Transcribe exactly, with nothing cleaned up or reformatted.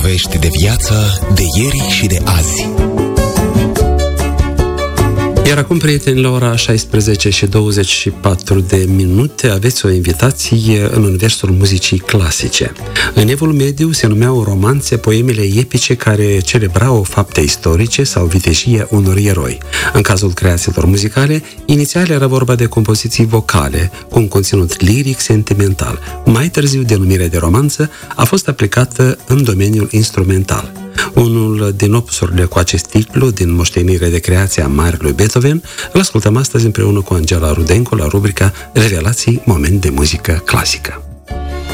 Vești de viață de ieri și de azi. Iar acum, prieteni, la ora șaisprezece și douăzeci și patru de minute aveți o invitație în universul muzicii clasice. În Evul Mediu se numeau romanțe poemele epice care celebrau fapte istorice sau vitejia unor eroi. În cazul creațiilor muzicale, inițial era vorba de compoziții vocale cu un conținut liric sentimental. Mai târziu, denumirea de romanță a fost aplicată în domeniul instrumental. Unul din opusurile cu acest titlu, din moștenire de creație a marelui Beethoven, îl ascultăm astăzi împreună cu Angela Rudencu la rubrica Revelații, moment de muzică clasică.